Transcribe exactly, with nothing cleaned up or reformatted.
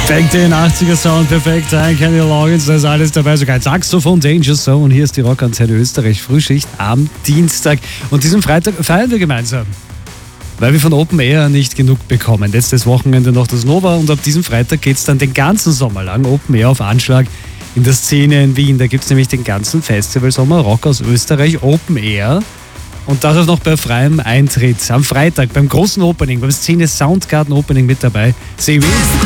Perfekt, den achtziger Sound, perfekt, ein Kenny Loggins, da ist alles dabei, sogar ein Saxophon, Danger Zone. Hier ist die Rockantenne Österreich, Frühschicht am Dienstag. Und diesen Freitag feiern wir gemeinsam, weil wir von Open Air nicht genug bekommen. Letztes Wochenende noch das Nova und ab diesem Freitag geht es dann den ganzen Sommer lang Open Air auf Anschlag in der Szene in Wien. Da gibt es nämlich den ganzen Festival Sommer Rock aus Österreich, Open Air. Und das auch noch bei freiem Eintritt. Am Freitag beim großen Opening, beim Szene Soundgarden Opening mit dabei. See you.